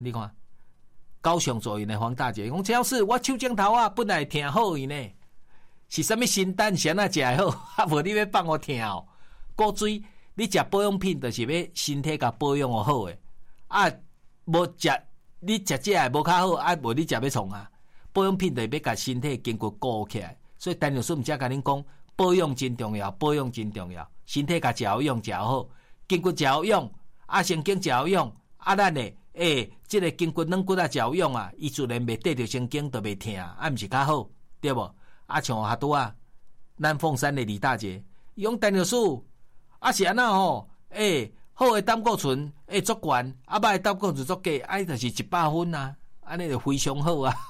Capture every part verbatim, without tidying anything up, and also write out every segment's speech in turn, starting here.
你看，高雄做因的黄大姐讲，只是我手指头啊，本来疼好伊呢，是啥物新蛋先啊食好，啊无你要放我疼哦。古水，你食保养品就是要身体甲保养好诶，啊，无食你食这个无较好，啊无你食要创啊。保养品就是要甲身体筋骨顾起来，所以陈律师毋则甲恁讲，保养真重要，保养真重要，身体甲食好用食好，筋骨食好用，啊神经食好用，啊咱诶。诶、欸，即、這个筋骨软骨啊，照用啊，伊自然袂得着神经，都袂疼，啊，毋是较好，对无？啊，像遐拄啊，咱凤山的李大姐，伊讲陈律师，啊是安那吼？诶、欸，好诶胆固醇诶足悬，啊歹诶胆固醇足低，啊就是一百分啊，安尼就非常好啊。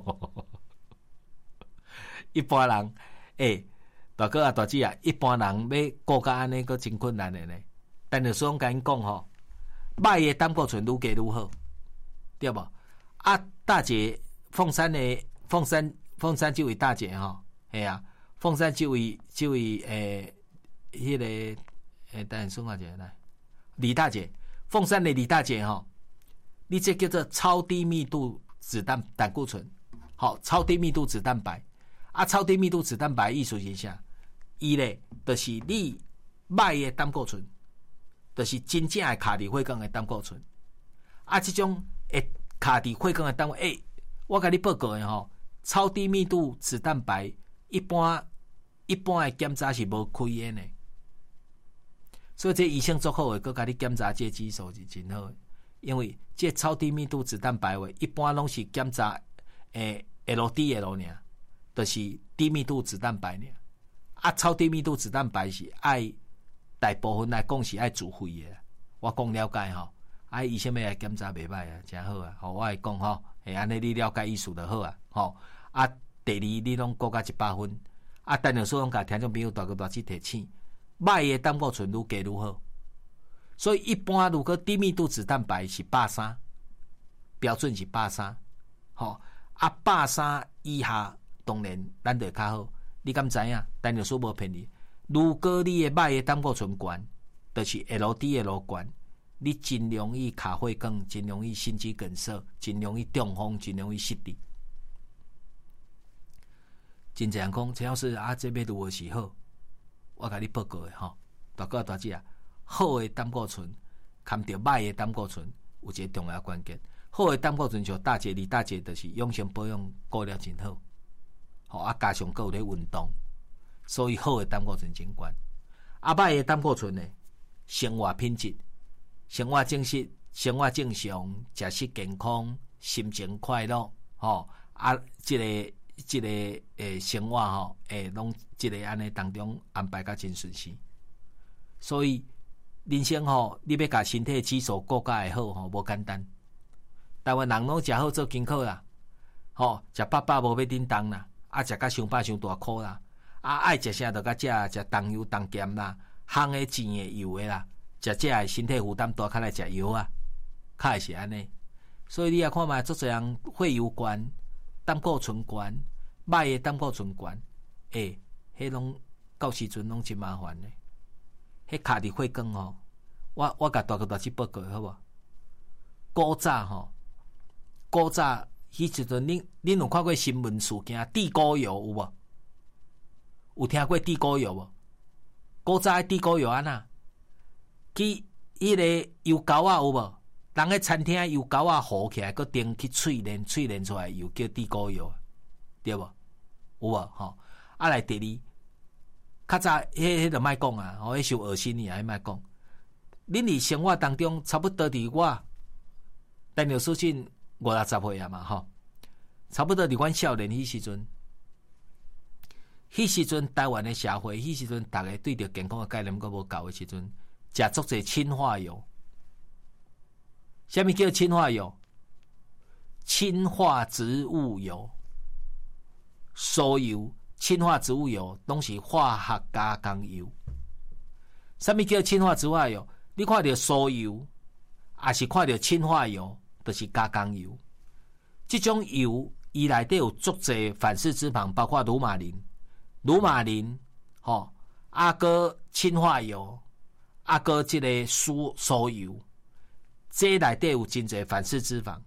一般人，诶、欸，大哥啊大姐啊，一般人要顾甲安尼，阁真困难诶呢。陈律师讲甲因讲吼。歹诶胆固醇愈加愈好，对无？啊，大姐，凤山的凤山凤山这位大姐吼，系啊，凤山这位这位诶，迄、那个诶，等下说下者来，李大姐，凤山的李大姐吼，你这叫做超低密度脂蛋胆固醇，好，超低密度脂蛋白，啊，超低密度脂蛋白意思是啥？伊咧，就是你歹诶胆固醇。就是真正的卡伫血管的胆固醇，啊，这种会卡伫血管的胆固醇，诶、欸，我甲你报告的吼，超低密度脂蛋白一般一般的检查是无开的呢，所以这医生做好的，佮甲你检查这指数是真好的，因为这超低密度脂蛋白话一般拢是检查诶 L D L 尔，就是低密度脂蛋白尔，啊，超低密度脂蛋白是爱。大部分来讲是爱自费的，我讲了解吼，啊，医生要来检查袂歹啊，真好啊，吼，我来讲吼，嘿，安尼你了解意思就好啊，吼，啊，第二你拢过甲一百分，啊，陈律师讲甲听众朋友大哥大姐提醒，歹的胆固醇愈加愈好，所以一般如果低密度脂蛋白是百三，标准是百三，吼，啊，百三以下当然咱就较好，你敢知影？陈律师无骗你。如果你的歹的胆固醇悬，就是 L D L 悬，你真容易卡血管，真容易心肌梗塞，真容易中风，真容易失智。真正讲，只要是啊，这边如何是好，我甲你报告的吼，大哥大姐啊，好的胆固醇，看到歹的胆固醇有一个重要关键。好的胆固醇像大姐、李大姐，就是养生保养顾了真好，好啊，加上够咧运动。所以好的胆固醇真悬，啊歹的胆固醇呢，生活品质、生活正式、生活正常、食食健康、心情快乐，吼啊，这个这个诶生活吼，诶，拢这个安尼当中安排甲真顺遂。所以人生吼，你要甲身体指数顾甲会好吼，无简单。台湾人拢食好做艰苦啦，吼食饱饱无要叮当啦，啊食甲伤饱伤大苦啦。啊，爱食啥就甲食食重油重咸啦，烘的、煎的、油的啦，食这个身体负担大，较来食油啊，较会是安尼。所以你也看嘛，足侪人血油悬、胆固醇悬、歹的胆固醇悬，诶、欸，迄拢到时阵拢真麻烦的。迄卡伫血管吼，我我甲大哥大姐报告好无？古早吼，古早迄时阵，恁恁有看过新闻事件？地沟油有无？有听过地沟油无？古早的地沟油安那？去迄个油膏啊有无？人个餐厅油膏啊糊起来，佮顶去淬炼，淬炼出来油叫地沟油，对无？有无？吼，啊来第二，较早迄迄就莫讲啊，吼，迄受恶心你还莫讲。恁伫生活当中，差不多伫我，但刘书信五六十岁啊嘛，吼，差不多伫阮少年迄时阵。迄时阵台湾的社会，迄时阵大家对着健康的概念阁无够的时阵，食足侪氢化油。什么叫氢化油？氢化植物油、酥油、氢化植物油拢是化学加工油。什么叫氢化植物油？你看到酥油，还是看到氢化油，就是加工油。这种油，伊内底有足侪反式脂肪，包括鲁马林。鲁马林，吼，啊个氢化油，啊个即个酥酥油，这内底有真侪反式脂肪，